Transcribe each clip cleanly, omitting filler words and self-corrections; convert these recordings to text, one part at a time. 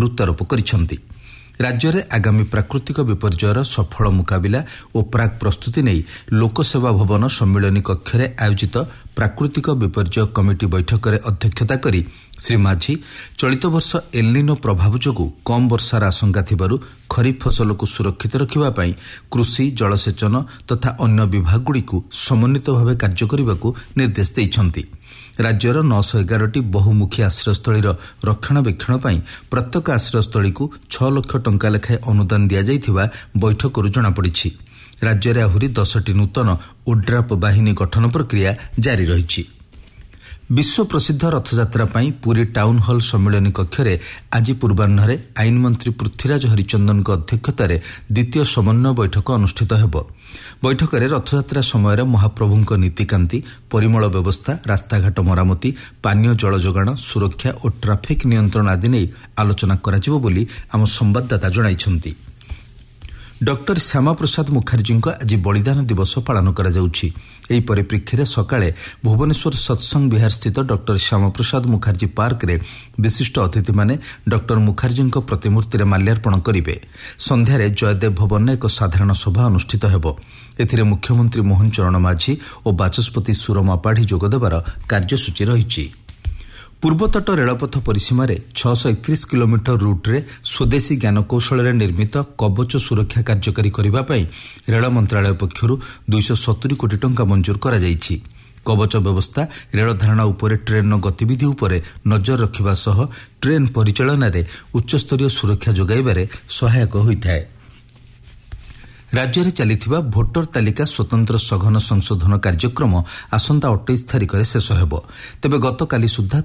ଗୁରୁତ୍ୱାରୋପ କରିଛନ୍ତି। राज्य आगामी प्राकृतिक विपर्ययर सफल मुकाबिला और प्राक प्रस्तुति नहीं लोकसेवा भवन सम्मिलनी कक्ष में आयोजित प्राकृतिक विपर्यय कमिटी बैठक में अध्यक्षता करी श्री माझी चलित वर्ष एल्निनो प्रभाव जोगु कम वर्षार आशंका थिबारु खरीफ फसल को सुरक्षित रखिबापई कृषि जलसेचन तथा अन्य विभागगुड़िकु समन्वित भाव कार्य करने निर्देश देइछन्ति। राज्यर 911टी बहुमुखी आश्रयस्थल रक्षणाबेक्षण प्रत्येक आश्रयस्थली को 6 लाख टंका लेखाएं अनुदान दि जाइथिबा बैठक जनापड़ी। राज्य में आहुरी 10टी नूतन ओड्राप बाहिनी गठन प्रक्रिया जारी रही। विश्व प्रसिद्ध रथयात्रा पुरी टाउन हॉल सम्मिलनी कक्ष में आज पूर्वाह्न आईन मंत्री पृथ्वीराज हरिचंदन अध्यक्षतार द्वितीय समन्वय बैठक अनुष्ठित होब। बैठक में रथयात्रा समय महाप्रभु नीतिकांति परिमल व्यवस्था रास्ताघाट मरामती पानीय जल जोगाण सुरक्षा और ट्राफिक नियंत्रण आदि नहीं आलोचना कराजिबो बोली आम संवाददाता जणाइछन्ति। डॉक्टर श्यामा प्रसाद मुखर्जी आज बलिदान दिवस पालन करा जाउछि। एही परिप्रेक्षी में सकाळे भुवनेश्वर सत्संग विहार स्थित डॉक्टर श्यामा प्रसाद मुखर्जी पार्क रे विशिष्ट अतिथि माने डॉक्टर मुखर्जी प्रतिमूर्ति रे माल्यार्पण करिवे। संध्यारे जयदेव भवन में एक साधारण सभा अनुष्ठित हेबो। एथिरे मुख्यमंत्री मोहन चरण माझी और बाचस्पति सुरमा पाढ़ी जोगदेवार कार्यसूची रहिछि। पूर्वतट रेलपथ परिसीमार 631 किलोमीटर रूट्रे स्वदेशी ज्ञानकौशल निर्मित कवच सुरक्षा कार्यकारी करने रेल मंत्रालय पक्षर 270 कोटी टंका मंजूर करा जाइछि। कवच व्यवस्था रेल धारणा उपरे ट्रेन गतिविधि उपरे नजर रखिबा सह ट्रेन परिचालन रे उच्चस्तरीय सुरक्षा जोगाइबारे सहायक होइथाय। राज्य में चलिथिबा भोटर तालिका स्वतंत्र सघन संशोधन कार्यक्रम आसंता 28 तारिख में शेष होब। तेबे गतकाली सुधा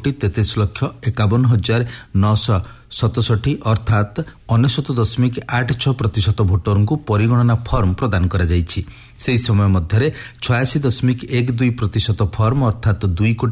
3,91,51,967 अर्थात 99.86% भोटर को परिगणना फॉर्म प्रदान करा जाइछि। सेही समय मध्य 86.12% फॉर्म अर्थात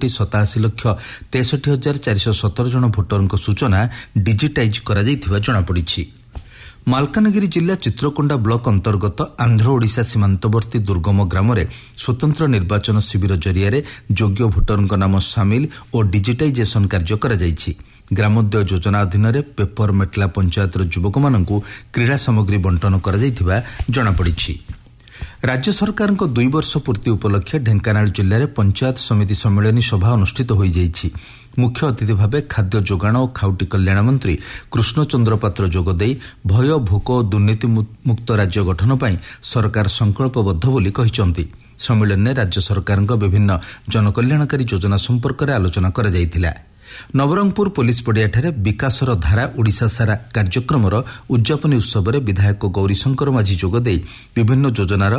2,87,63,417 जन भोटर सूचना डिजिटाइज करा जाइथिबा जणापड़िछि। मालकानगिरी जिला चित्रकोंडा ब्लॉक अंतर्गत आंध्र ओडिशा सीमांतवर्ती दुर्गम ग्राम में स्वतंत्र निर्वाचन शिविर जरिया योग्य भोटर नाम सामिल और डिजिटाइजेशन कार्य करा जाइछि। ग्रामोदय योजना अधीन पेपर मेटला पंचायतर युवक मानकु क्रीड़ा सामग्री बंटन करा जाइथिबा जणापड़िछि। राज्य सरकार 2 वर्ष पूर्ति उपलक्षे ढेंकानाल जिले में पंचायत समिति सम्मेलनी सभा अनुष्ठित हो जाइछि। मुख्य अतिथि भाव खाद्य जोगाण और खाउटी कल्याण मंत्री कृष्णचंद्र पात्र जोगदे भय भोक और दुर्नीति मुक्त राज्य गठन पर सरकार संकल्पबद्ध बोली कहिसंति। सम्मेलन में राज्य सरकार विभिन्न जनकल्याणकारी योजना संपर्क में आलोचना करा जाइथिला। नवरंगपुर पुलिस पड़ियाठारे विकासर धारा ओडिशा सारा कार्यक्रमर उद्यापनी उत्सव में विधायक गौरीशंकर माझी जोगदे विभिन्न योजनार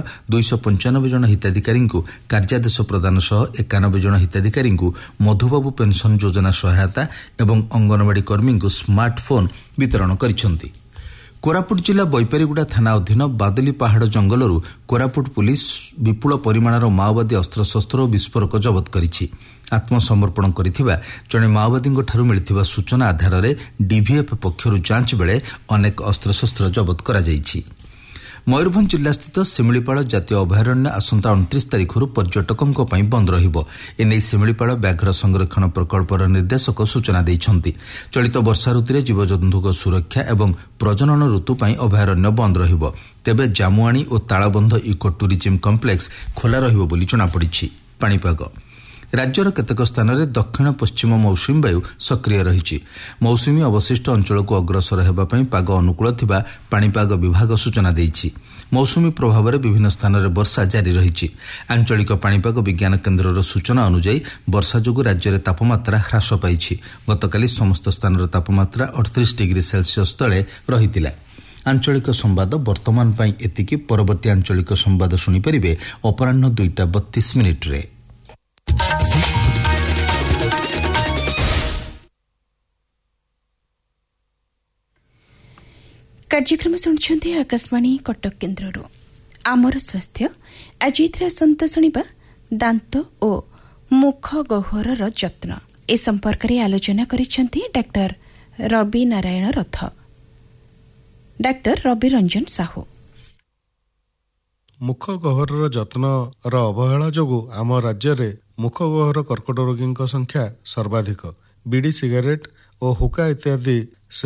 295 जन हिताधिकारी कार्यादेश प्रदान सह 91 जन हिताधिकारी मधुबाबू पेंशन योजना सहायता एवं अंगनवाड़ी कर्मी स्मार्टफोन वितरण करिसेंति। कोरापुट जिला बैपारीगुड़ा थाना अधीन बादली पहाड़ जंगलरू कोरापुट पुलिस विपुल परिमाणर माओवादी अस्त्रशस्त्र और विस्फोरक जबत करिछि। आत्मसमर्पण करिथिबा जणे माओवादी ठारू मिलिथिबा सूचना आधार में डीवीएफ पक्षरु जांच बेले अनेक अस्त्रशस्त्र जबत करा जाइछि। मयूरभंज जिला स्थित शिमिलीपाल जातीय अभयारण्य आसंता 29 तारिखर पर्यटकों बंद रहिबो। एने शिमिलीपाल व्याघ्र संरक्षण प्रकल्पर निर्देशक सूचना दैछन्ति। चलित वर्षा ऋतु जीवजंतु सुरक्षा एवं प्रजनन ऋतु पर अभयारण्य बंद रहिबो। तेबे जामुआणी और तालबंध इको टूरिज्म कम्प्लेक्स खोला रहिबो बोली जणापड़िछि। पाणीपाग राज्यर केतेक स्थान में दक्षिण पश्चिम मौसुमी वायु सक्रिय रही। मौसुमी अवशिष्ट अंचल को अग्रसर होगापी पाग अनुकूल थिबा पाणीपाग विभाग सूचना देइछि। मौसुमी प्रभाव में विभिन्न स्थान में वर्षा जारी रही। आंचलिक पाणीपाग विज्ञान केन्द्र सूचना अनुसार वर्षा जोगु राज्य में तापमात्रा ह्रास पाई। गतकाली समस्त स्थान तापमात्रा 38 डिग्री सेल्सियस तले रही। आंचलिक संवाद वर्तमान पाई एतिकी। परवर्ती आंचलिक संवाद शुणिपारे अपराह्न 2:32 कार्यक्रम शुणुछन्ति आकाशवाणी कटक केन्द्रରୁ। आमर स्वास्थ्य आज सन्त शुणिबा दांत और मुख गह्वरर जत्न ए संपर्क में आलोचना करिसेंति डाक्टर रवि नारायण रथ। डाक्टर रवि रंजन साहू। मुख गह्वरर जत्न अवहेला जोगु आम राज्य में मुख गह्वर कर्कट रोगी संख्या सर्वाधिक। बीड़ी सिगारेट और हुक्का इत्यादि